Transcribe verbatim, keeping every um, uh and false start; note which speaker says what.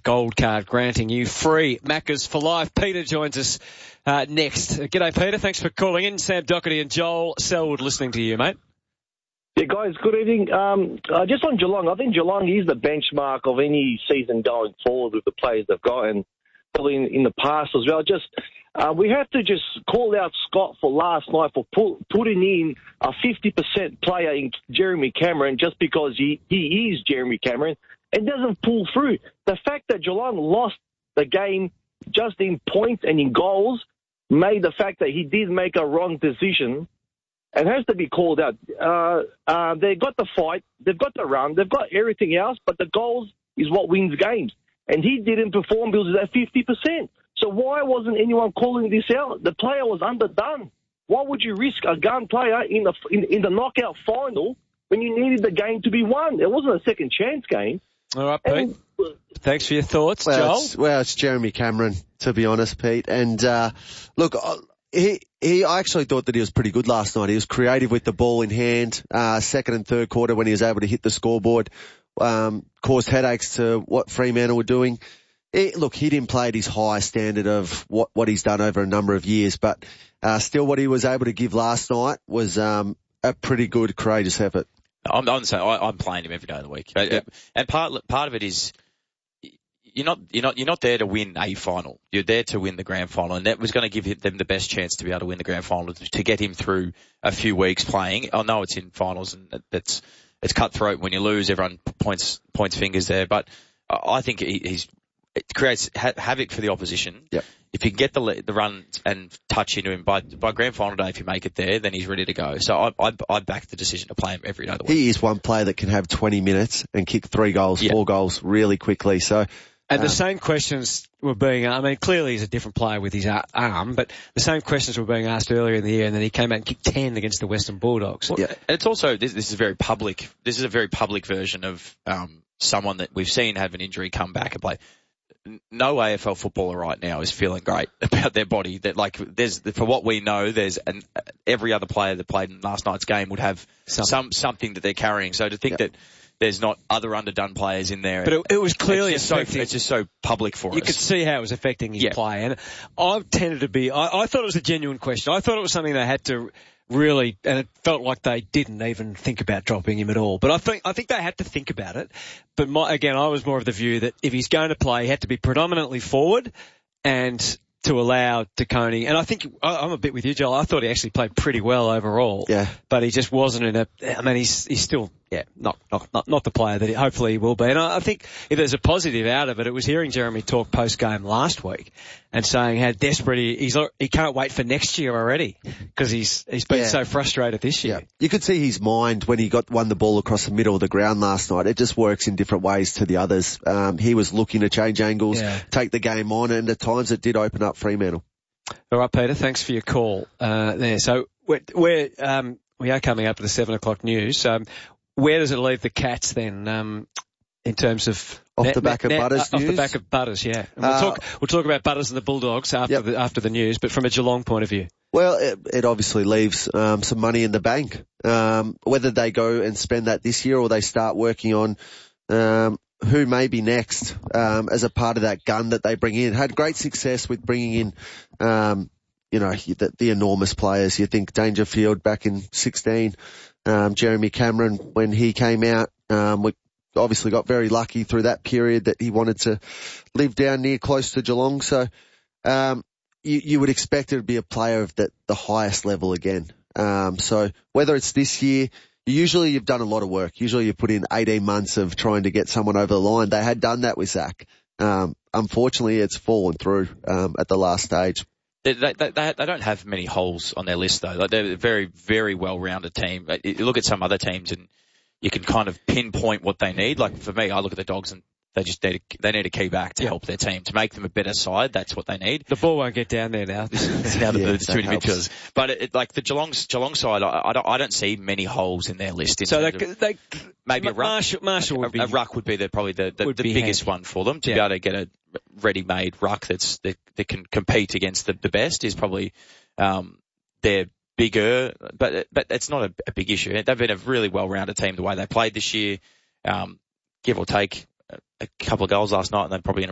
Speaker 1: gold card granting you free Maccas for life. Peter joins us uh, next. Uh, g'day, Peter. Thanks for calling in. Sam Doherty and Joel Selwood listening to you, mate.
Speaker 2: Yeah, guys, good evening. Um, uh, just on Geelong, I think Geelong is the benchmark of any season going forward with the players they've got, and probably in, in the past as well. Just uh, we have to just call out Scott for last night for put, putting in a fifty percent player in Jeremy Cameron just because he, he is Jeremy Cameron and doesn't pull through. The fact that Geelong lost the game just in points and in goals made the fact that he did make a wrong decision and has to be called out. Uh, uh, they got the fight, they've got the run, they've got everything else, but the goals is what wins games. And he didn't perform because of that fifty percent. So why wasn't anyone calling this out? The player was underdone. Why would you risk a gun player in the in, in the knockout final when you needed the game to be won? It wasn't a second chance game.
Speaker 1: All right, Pete. And, Thanks for your thoughts,
Speaker 3: well,
Speaker 1: Joel.
Speaker 3: It's, well, it's Jeremy Cameron, to be honest, Pete. And uh, look, he he. I actually thought that he was pretty good last night. He was creative with the ball in hand. Uh, second and third quarter when he was able to hit the scoreboard. Um, caused headaches to what Fremantle were doing. It, look, he didn't play at his high standard of what, what he's done over a number of years, but uh, still what he was able to give last night was um, a pretty good, courageous effort.
Speaker 4: I'm, I'm saying I, I'm playing him every day of the week, yeah. And part part of it is you're not you're not you're not there to win a final. You're there to win the grand final, and that was going to give them the best chance to be able to win the grand final to get him through a few weeks playing. I know it's in finals, and that's. It's cutthroat when you lose. Everyone points points fingers there, but I think he, he's it creates ha- havoc for the opposition.
Speaker 3: Yep.
Speaker 4: If you can get the the run and touch into him by by grand final day, if you make it there, then he's ready to go. So I I, I back the decision to play him every day of the week.
Speaker 3: He is one player that can have twenty minutes and kick three goals, yep. four goals really quickly. So.
Speaker 1: And the um, same questions were being, I mean, clearly he's a different player with his arm, but the same questions were being asked earlier in the year, and then he came out and kicked ten against the Western Bulldogs.
Speaker 4: Well, yeah. And it's also, this, this is a very public, this is a very public version of, um, someone that we've seen have an injury come back and play. No A F L footballer right now is feeling great about their body. That like, there's, for what we know, there's an, every other player that played in last night's game would have something. some, something that they're carrying. So to think
Speaker 3: yep.
Speaker 4: that, there's not other underdone players in there.
Speaker 1: But it, it was clearly
Speaker 4: it's
Speaker 1: affecting.
Speaker 4: So, it's just so public for
Speaker 1: you
Speaker 4: us.
Speaker 1: You could see how it was affecting his
Speaker 4: yeah.
Speaker 1: play. And I've tended to be, I, I thought it was a genuine question. I thought it was something they had to really, and it felt like they didn't even think about dropping him at all. But I think, I think they had to think about it. But my, again, I was more of the view that if he's going to play, he had to be predominantly forward and to allow De Coney, and I think I'm a bit with you, Joel. I thought he actually played pretty well overall.
Speaker 3: Yeah.
Speaker 1: But he just wasn't in a. I mean, he's he's still yeah not not not, not the player that he, hopefully he will be. And I, I think if there's a positive out of it, it was hearing Jeremy talk post game last week and saying how desperate he he's he can't wait for next year already because he's he's been yeah. so frustrated this year.
Speaker 3: Yeah. You could see his mind when he got won the ball across the middle of the ground last night. It just works in different ways to the others. Um, he was looking to change angles,
Speaker 1: yeah.
Speaker 3: take the game on, and at times it did open up Fremantle.
Speaker 1: All right, Peter, thanks for your call uh, there. So we're, we're um, we are coming up to the seven o'clock news. Um, where does it leave the Cats then um, in terms of
Speaker 3: off
Speaker 1: net,
Speaker 3: the back
Speaker 1: net,
Speaker 3: of Butters
Speaker 1: uh,
Speaker 3: news?
Speaker 1: Off the back of Butters, yeah. And we'll
Speaker 3: uh,
Speaker 1: talk we'll talk about Butters and the Bulldogs after
Speaker 3: yep.
Speaker 1: the after the news, but from a Geelong point of view.
Speaker 3: Well, it, it obviously leaves um, some money in the bank. Um, whether they go and spend that this year or they start working on um, who may be next um, as a part of that gun that they bring in. Had great success with bringing in, um, you know, the, the enormous players. You think Dangerfield back in sixteen, um, Jeremy Cameron when he came out. Um, we obviously got very lucky through that period that he wanted to live down near close to Geelong. So um, you, you would expect it to be a player of the, the highest level again. Um, so whether it's this year, usually you've done a lot of work. Usually you put in eighteen months of trying to get someone over the line. They had done that with Zach. Um, unfortunately, it's fallen through um, at the last stage.
Speaker 4: They, they, they, they don't have many holes on their list, though. Like they're a very, very well-rounded team. You look at some other teams and you can kind of pinpoint what they need. Like for me, I look at the Dogs and they just need a, they need a key back to yeah. help their team, to make them a better side. That's what they need.
Speaker 1: The ball won't get down there now.
Speaker 4: now that yeah, there's too many midfielders. But it, it, like the Geelong's, Geelong side, I, I, don't, I don't see many holes in their list. In
Speaker 1: so they,
Speaker 4: of,
Speaker 1: they,
Speaker 4: maybe a ruck.
Speaker 1: Marshall, Marshall would
Speaker 4: a,
Speaker 1: be,
Speaker 4: a ruck would be the, probably the, the, the biggest
Speaker 1: handy.
Speaker 4: one for them to
Speaker 1: yeah.
Speaker 4: be able to get a ready-made ruck that's that, that can compete against the, the best is probably um, their bigger, but but it's not a, a big issue. They've been a really well-rounded team the way they played this year, um, give or take a, a couple of goals last night, and they're probably going